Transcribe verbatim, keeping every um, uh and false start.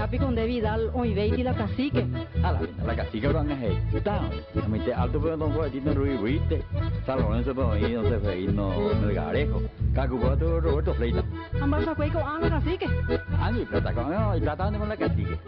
papi con de Vidal, hoy veis la cacique. A la la cacique van a estar. A mí te alto pero no fue no ruido. Salón se puede ir, no se puede ir, no el garejo. Cacuba todo Roberto Freita. Ambas a cueco, ah, la cacique. Ah, mi plata con no, y plata no la cacique.